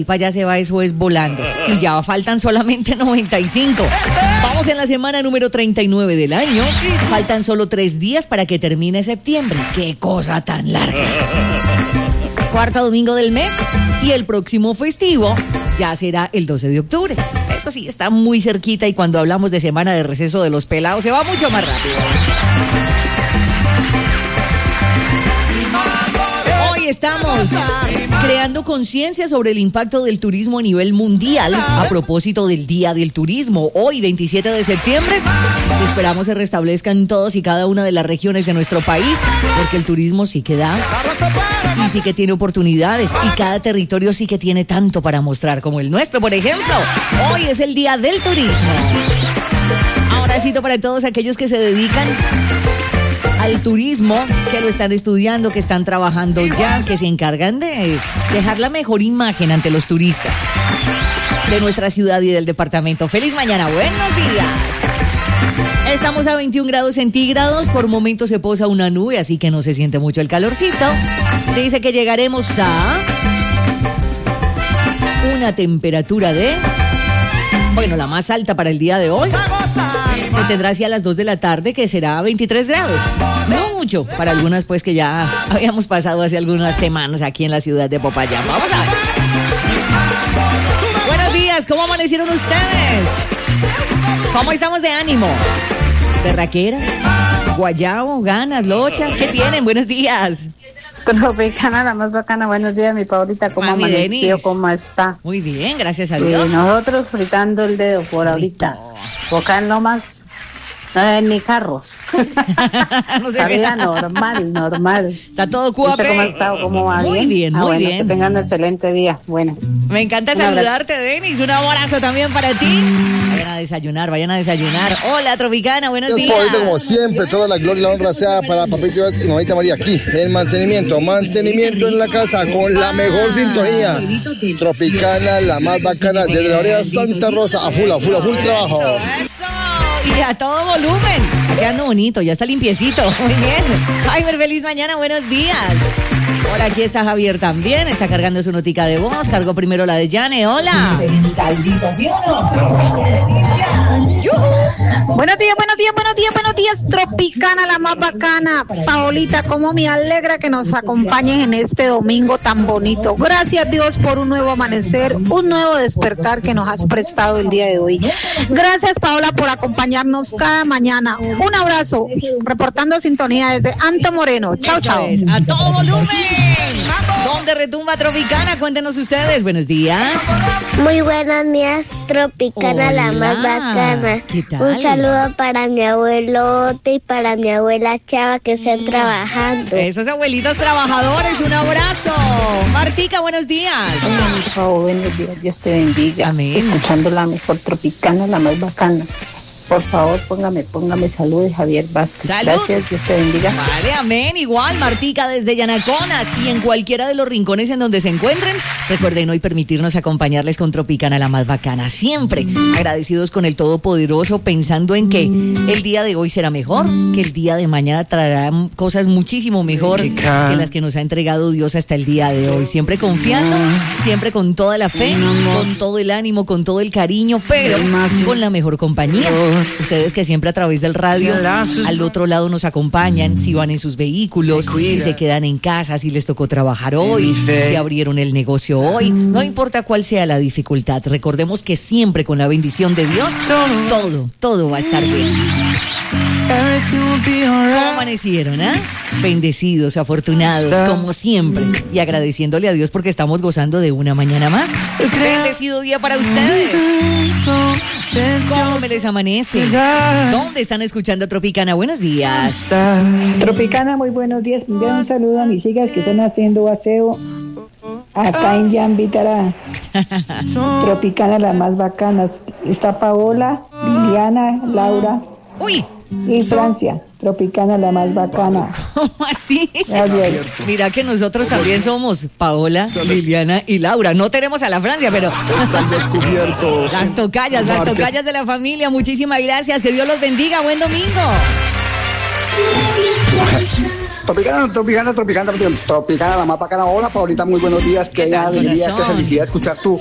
Y para allá se va, eso es volando. Y ya faltan solamente 95. Vamos en la semana número 39 del año. Faltan solo 3 días para que termine septiembre. ¡Qué cosa tan larga! Cuarto domingo del mes. Y el próximo festivo ya será el 12 de octubre. Eso sí, está muy cerquita y cuando hablamos de semana de receso de los pelados se va mucho más rápido. Hoy estamos creando conciencia sobre el impacto del turismo a nivel mundial a propósito del Día del Turismo. Hoy, 27 de septiembre, esperamos se restablezcan todos y cada una de las regiones de nuestro país, porque el turismo sí que da y sí que tiene oportunidades y cada territorio sí que tiene tanto para mostrar como el nuestro, por ejemplo. Hoy es el Día del Turismo. Abracito para todos aquellos que se dedican al turismo, que lo están estudiando, que están trabajando ya, que se encargan de dejar la mejor imagen ante los turistas de nuestra ciudad y del departamento. ¡Feliz mañana! ¡Buenos días! Estamos a 21 grados centígrados, por momentos se posa una nube, así que no se siente mucho el calorcito. Dice que llegaremos a una temperatura de, bueno, la más alta para el día de hoy se tendrá hacia las 2 de la tarde, que será 23 grados. No mucho, para algunas pues que ya habíamos pasado hace algunas semanas aquí en la ciudad de Popayán. Vamos a ver. Buenos días, ¿cómo amanecieron ustedes? ¿Cómo estamos de ánimo? ¿Berraquera? ¿Guayabo? ¿Ganas? ¿Locha? ¿Qué tienen? Buenos días. Tropicana, la más bacana. Buenos días, mi Paulita. ¿Cómo Mami amaneció? Denis. ¿Cómo está? Muy bien, gracias a Dios. Nosotros fritando el dedo por ahorita. Acá en Lomas no ven ni carros. No se La ve vida nada. normal. Está todo No cuape. sé cómo ha estado, cómo va. Muy bien, muy bueno, bien. Que tengan un excelente día. Bueno. Me encanta Un abrazo. saludarte, Denis. Un abrazo también para ti. Vayan a desayunar. Hola, Tropicana, buenos días. Paulito, como siempre, toda la gloria y la honra sea para Papito Dios y Mamita María aquí. El mantenimiento en la casa con la mejor sintonía. Tropicana, la más bacana, desde la orilla Santa Rosa, a full trabajo. Eso. Y a todo volumen. Está quedando bonito, ya está limpiecito. Muy bien. Jaime, feliz mañana, buenos días. Por aquí está Javier también, está cargando su notica de voz. Cargó primero la de Yane. Hola. Buenos días, Tropicana, la más bacana. Paolita, cómo me alegra que nos acompañes en este domingo tan bonito. Gracias, Dios, por un nuevo amanecer, un nuevo despertar que nos has prestado el día de hoy. Gracias, Paola, por acompañarnos cada mañana. Un abrazo, reportando sintonía desde Anto Moreno. Chao, Eso chao. es, a todo volumen. ¿Dónde retumba Tropicana? Cuéntenos ustedes. Buenos días. Muy buenos días, Tropicana, la más Hola. bacana. ¿Qué tal? Un saludo para mi abuelote y para mi abuela Chava que están trabajando. Esos abuelitos trabajadores, un abrazo. Martica, buenos días. Hola, mi Pau, buenos días. Dios te bendiga. Amén. Escuchando la mejor Tropicana, la más bacana. Por favor, póngame salud de Javier Vázquez. Salud. Gracias, Dios te bendiga. Vale, amén. Igual, Martica, desde Yanaconas y en cualquiera de los rincones en donde se encuentren. Recuerden hoy permitirnos acompañarles con Tropicana, la más bacana. Siempre agradecidos con el Todopoderoso, pensando en que el día de hoy será mejor, que el día de mañana traerá cosas muchísimo mejor que las que nos ha entregado Dios hasta el día de hoy. Siempre confiando, siempre con toda la fe, con todo el ánimo, con todo el cariño, pero con la mejor compañía. Ustedes que siempre a través del radio al otro lado nos acompañan, si van en sus vehículos, si se quedan en casa, si les tocó trabajar hoy, si abrieron el negocio hoy, no importa cuál sea la dificultad, recordemos que siempre con la bendición de Dios, todo va a estar bien. ¿Cómo amanecieron, Bendecidos, afortunados, como siempre, y agradeciéndole a Dios porque estamos gozando de una mañana más. Bendecido día para ustedes. ¿Cómo me les amanece? ¿Dónde están escuchando Tropicana? Buenos días. Tropicana, muy buenos días. Envío un saludo a mis hijas que están haciendo aseo acá en Yambitará. Tropicana, la más bacana. Está Paola, Liliana, Laura Uy, y Francia. Tropicana, la más bacana. ¿cómo así? Gracias. Mira que nosotros también somos Paola, Liliana y Laura. No tenemos a la Francia, pero Están descubiertos. las tocallas de la familia. Muchísimas gracias. Que Dios los bendiga. Buen domingo. Tropicana, la más bacana. Hola, Paulita, muy buenos días. Qué alegría, qué felicidad escuchar